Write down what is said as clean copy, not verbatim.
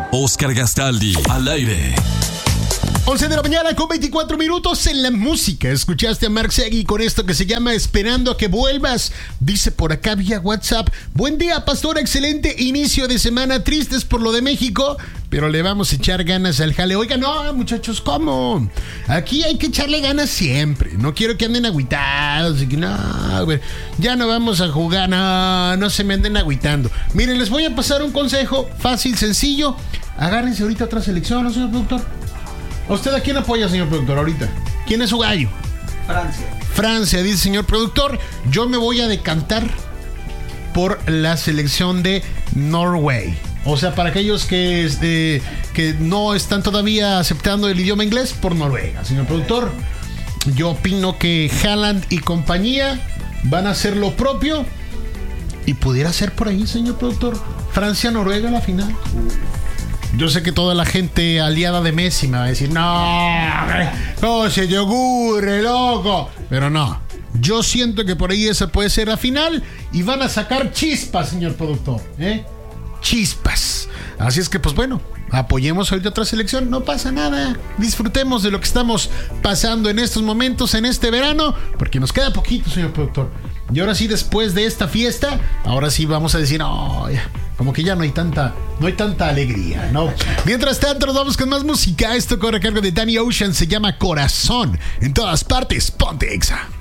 Oscar Gastaldi, al aire. 11 de la mañana con 24 minutos en la música. Escuchaste a Marc Segui con esto que se llama Esperando a que vuelvas. Dice por acá vía WhatsApp: buen día, pastor, excelente inicio de semana. Tristes por lo de México, pero le vamos a echar ganas al jale. Oiga, no, muchachos, ¿cómo? Aquí hay que echarle ganas siempre. No quiero que anden agüitados y que no, ya no vamos a jugar. No se me anden agüitando. Miren, les voy a pasar un consejo fácil, sencillo. Agárrense ahorita otra selección, ¿no, señor productor? ¿A usted a quién apoya, señor productor, ahorita? ¿Quién es su gallo? Francia, dice señor productor. Yo me voy a decantar por la selección de Norway. O sea, para aquellos que no están todavía aceptando el idioma inglés, por Noruega, señor productor. Yo opino que Haaland y compañía van a hacer lo propio. Y pudiera ser por ahí, señor productor, Francia-Noruega la final. Yo sé que toda la gente aliada de Messi me va a decir: no se te ocurre, loco. Pero no, yo siento que por ahí esa puede ser la final. Y van a sacar chispas, señor productor, chispas. Así es que pues bueno, apoyemos ahorita otra selección. No pasa nada, disfrutemos de lo que estamos pasando en estos momentos, en este verano, porque nos queda poquito, señor productor. Y ahora sí, después de esta fiesta, ahora sí vamos a decir: como que ya no hay tanta alegría, ¿no? Mientras tanto, nos vamos con más música. Esto corre a cargo de Danny Ocean, se llama Corazón. En todas partes, ponte Exa.